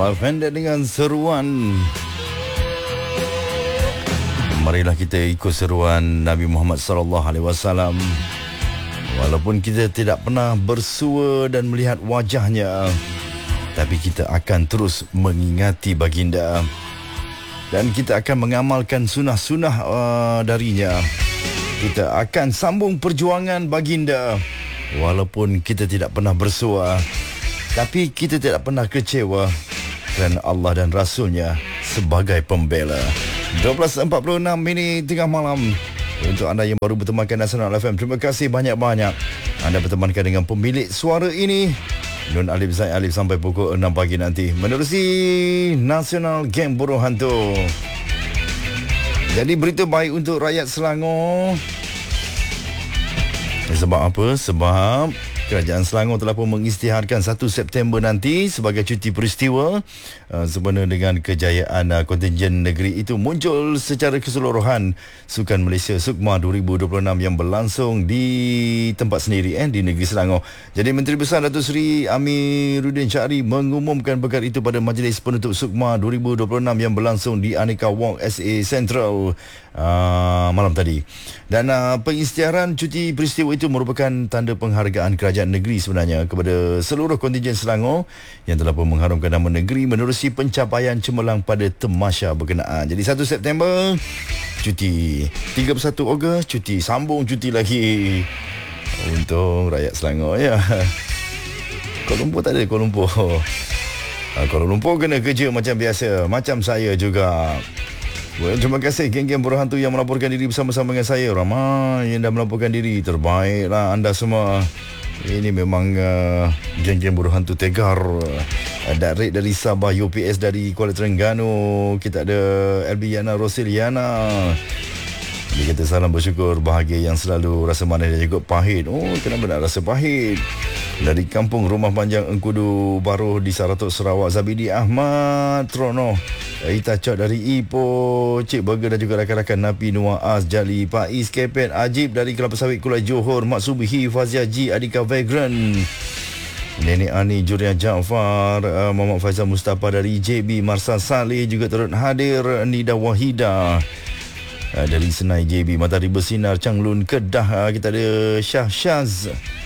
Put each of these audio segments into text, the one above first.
Lavender dengan seruan. Marilah kita ikut seruan Nabi Muhammad SAW. Walaupun kita tidak pernah bersua dan melihat wajahnya, tapi kita akan terus mengingati baginda. Dan kita akan mengamalkan sunnah-sunnah darinya. Kita akan sambung perjuangan baginda. Walaupun kita tidak pernah bersua, tapi kita tidak pernah kecewa kerana Allah dan Rasulnya sebagai pembela. 12.46 tengah malam. Untuk anda yang baru bertemankan Nasional FM, terima kasih banyak-banyak. Anda bertemankan dengan pemilik suara ini, Nun Alif Zaid Alif, sampai pukul 6 pagi nanti menerusi Nasional Geng Buruh Hantu. Jadi berita baik untuk rakyat Selangor. Sebab apa? Sebab Kerajaan Selangor telah pun mengisytiharkan 1 September nanti sebagai cuti peristiwa sempena dengan kejayaan kontingen negeri itu muncul secara keseluruhan Sukan Malaysia SUKMA 2026 yang berlangsung di tempat sendiri di negeri Selangor. Jadi Menteri Besar Datuk Seri Amiruddin Syahri mengumumkan perkara itu pada majlis penutup SUKMA 2026 yang berlangsung di Aneka Walk SA Central malam tadi. Dan pengisytiharan cuti peristiwa itu merupakan tanda penghargaan kerajaan negeri sebenarnya kepada seluruh kontingen Selangor yang telah pun mengharumkan nama negeri menerusi pencapaian cemerlang pada temasya berkenaan. Jadi 1 September cuti, 31 Ogos cuti, sambung cuti lagi untuk rakyat Selangor ya. Kuala Lumpur tak ada. Kuala Lumpur kena kerja macam biasa, macam saya juga. Well, terima kasih geng-geng buruh hantu yang melaporkan diri bersama-sama dengan saya. Ramai yang dah melaporkan diri. Terbaiklah anda semua. Ini memang geng-geng buruh hantu tegar. Direct dari Sabah, UPS dari Kuala Terengganu. Kita ada Elbiana Rosiliana. Dia kata salam bersyukur, bahagia yang selalu, rasa manis dan juga pahit. Oh, kenapa nak rasa pahit? Dari kampung Rumah Panjang Engkudu Baru di Saratok, Sarawak, Zabidi Ahmad Trono. Ita Cok dari Ipoh, Cik Burger dan juga rakan-rakan Napi Noah As Jali, Pak Is Kepet, Ajib dari Kelapa Sawit Kulai Johor, Mak Subihi, Fazia Ji, Adika Vagrant, Nenek Ani, Juria Jaafar, Muhammad Faizal Mustafa dari JB, Marsa Saleh juga turut hadir, Nida Wahida dari Senai JB, Matahari Bersinar Changlun Kedah, kita ada Syah Syaz,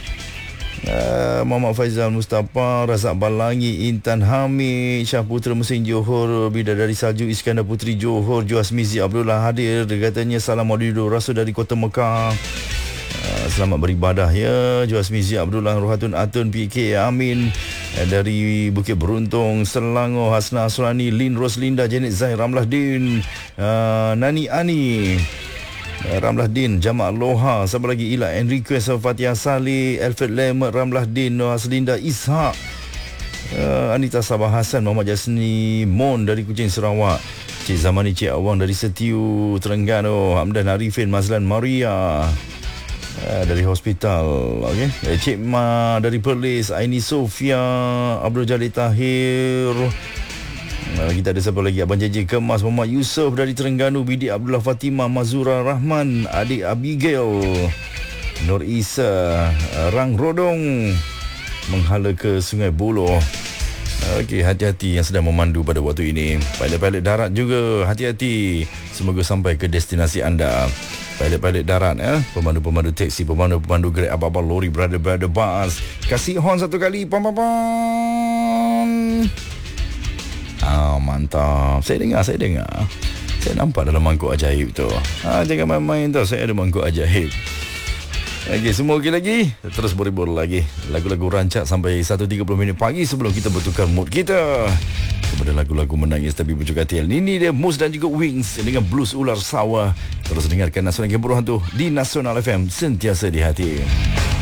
Muhammad Faizal Mustafa, Razak Balangi, Intan Hamid, Syah Putra Mesin Johor, Bidadari Salju Iskandar Putri Johor, Juas Mizi Abdullah hadir. Dia katanya salam Maulidur Rasul dari Kota Mekah. Selamat beribadah ya Juas Mizi Abdullah, Rohatun Atun PK Amin dari Bukit Beruntung Selangor, Hasna Asrani, Lin Roslinda, Janet Zahir, Ramlah Din, Nani Ani, Ramlah Din, Jamak Loha, siapa lagi, Ila Enriquez, Fatihah Saleh, Alfred Lemet, Ramlah Din, Haslinda Ishak, Anita Sabah Hasan, Muhammad Jasni Mon dari Kuching Sarawak, Cik Zamani, Cik Awang dari Setiu Terengganu, Hamdan Arifin, Mazlan Maria dari hospital, okay. Cik Ma dari Perlis, Aini Sofia, Abdul Jalil Tahir. Kita ada siapa lagi, Abang JJ Kemas, Muhammad Yusof dari Terengganu, Bidik Abdullah Fatimah, Mazura Rahman, adik Abigail, Nur Isa, Rang Rodong menghala ke Sungai Buloh. Okey, hati-hati yang sedang memandu pada waktu ini. Pilot-pilot darat juga hati-hati, semoga sampai ke destinasi anda. Pilot-pilot darat, pemandu-pemandu teksi, pemandu-pemandu Grab, apa-apa lori, brother bus, kasih horn satu kali, pam. Mantap. Saya dengar. Saya nampak dalam mangkuk ajaib tu. Jangan main-main tau, saya ada mangkuk ajaib. Okey, semua okey lagi? Terus beribur lagi. Lagu-lagu rancak sampai 1.30 minit pagi sebelum kita bertukar mood kita kepada lagu-lagu menangis tapi berjuga hati. Ini dia Mus dan juga Wings dengan blues ular sawah. Terus dengarkan Nasional Geng Buruh Hantu di Nasional FM, sentiasa di hati.